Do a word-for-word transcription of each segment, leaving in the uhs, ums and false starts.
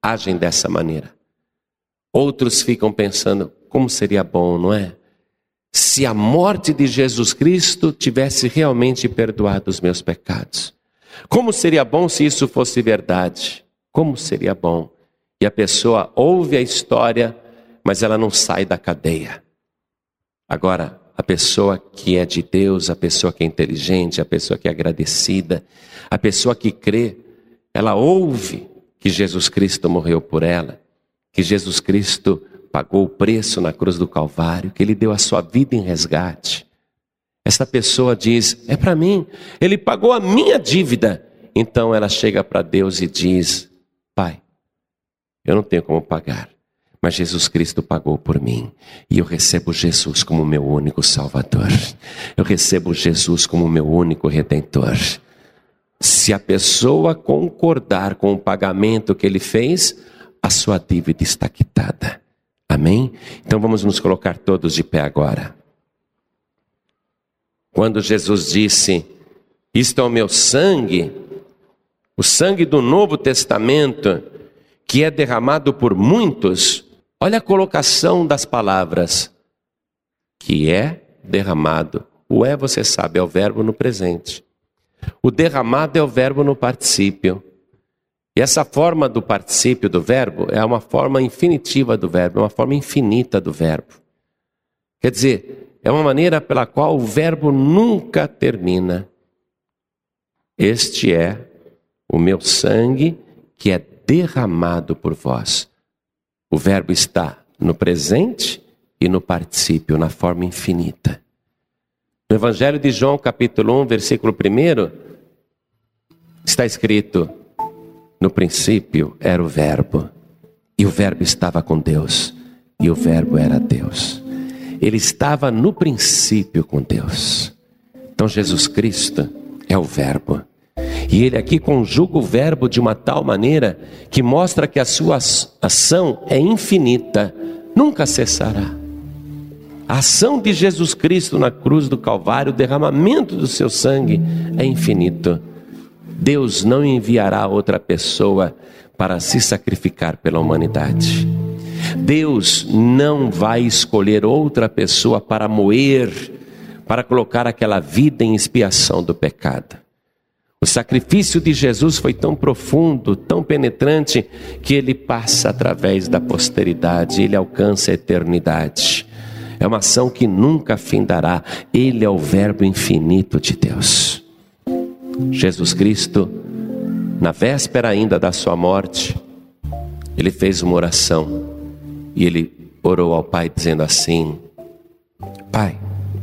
agem dessa maneira. Outros ficam pensando, como seria bom, não é? Se a morte de Jesus Cristo tivesse realmente perdoado os meus pecados. Como seria bom se isso fosse verdade? Como seria bom? E a pessoa ouve a história, mas ela não sai da cadeia. Agora, a pessoa que é de Deus, a pessoa que é inteligente, a pessoa que é agradecida, a pessoa que crê, ela ouve que Jesus Cristo morreu por ela, que Jesus Cristo pagou o preço na cruz do Calvário, que Ele deu a sua vida em resgate. Essa pessoa diz, é para mim, Ele pagou a minha dívida. Então ela chega para Deus e diz, Pai, eu não tenho como pagar, mas Jesus Cristo pagou por mim. E eu recebo Jesus como meu único Salvador. Eu recebo Jesus como meu único Redentor. Se a pessoa concordar com o pagamento que Ele fez, a sua dívida está quitada. Amém? Então vamos nos colocar todos de pé agora. Quando Jesus disse, isto é o meu sangue, o sangue do Novo Testamento, que é derramado por muitos, olha a colocação das palavras, que é derramado. O é, você sabe, é o verbo no presente. O derramado é o verbo no particípio. E essa forma do particípio do verbo é uma forma infinitiva do verbo, é uma forma infinita do verbo. Quer dizer, é uma maneira pela qual o verbo nunca termina. Este é o meu sangue que é derramado por vós. O verbo está no presente e no particípio, na forma infinita. No Evangelho de João, capítulo um, versículo um, está escrito, no princípio era o verbo, e o verbo estava com Deus, e o verbo era Deus. Ele estava no princípio com Deus. Então Jesus Cristo é o verbo. E ele aqui conjuga o verbo de uma tal maneira que mostra que a sua ação é infinita, nunca cessará. A ação de Jesus Cristo na cruz do Calvário, o derramamento do seu sangue é infinito. Deus não enviará outra pessoa para se sacrificar pela humanidade. Deus não vai escolher outra pessoa para moer, para colocar aquela vida em expiação do pecado. O sacrifício de Jesus foi tão profundo, tão penetrante, que ele passa através da posteridade, ele alcança a eternidade. É uma ação que nunca findará. Ele é o verbo infinito de Deus. Jesus Cristo, na véspera ainda da sua morte, ele fez uma oração e ele orou ao Pai dizendo assim, Pai,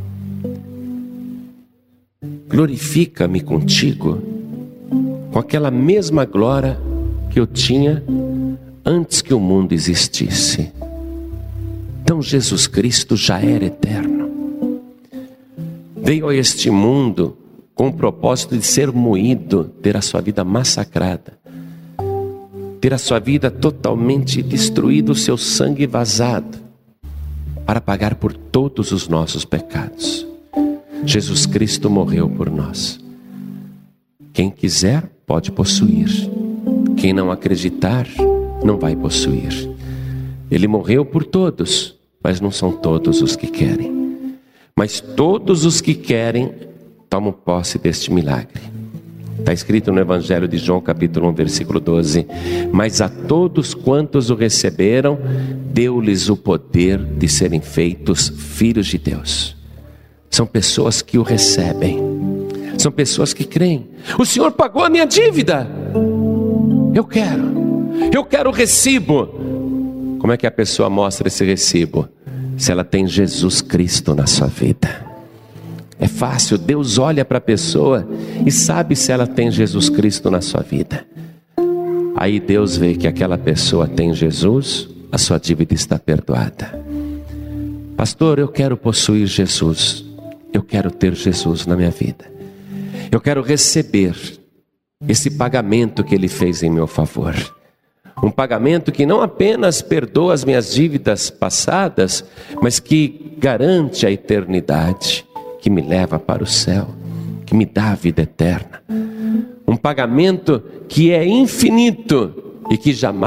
glorifica-me contigo com aquela mesma glória que eu tinha antes que o mundo existisse. Então Jesus Cristo já era eterno. Veio a este mundo com o propósito de ser moído, ter a sua vida massacrada, ter a sua vida totalmente destruída, o seu sangue vazado, para pagar por todos os nossos pecados. Jesus Cristo morreu por nós. Quem quiser pode possuir. Quem não acreditar não vai possuir. Ele morreu por todos, mas não são todos os que querem. Mas todos os que querem tomam posse deste milagre. Está escrito no Evangelho de João, capítulo um, versículo doze. Mas a todos quantos o receberam, deu-lhes o poder de serem feitos filhos de Deus. São pessoas que o recebem. São pessoas que creem. O Senhor pagou a minha dívida. Eu quero. Eu quero o recibo. Como é que a pessoa mostra esse recibo? Se ela tem Jesus Cristo na sua vida. É fácil, Deus olha para a pessoa e sabe se ela tem Jesus Cristo na sua vida. Aí Deus vê que aquela pessoa tem Jesus, a sua dívida está perdoada. Pastor, eu quero possuir Jesus. Eu quero ter Jesus na minha vida. Eu quero receber esse pagamento que Ele fez em meu favor. Um pagamento que não apenas perdoa as minhas dívidas passadas, mas que garante a eternidade, que me leva para o céu, que me dá a vida eterna. Um pagamento que é infinito e que jamais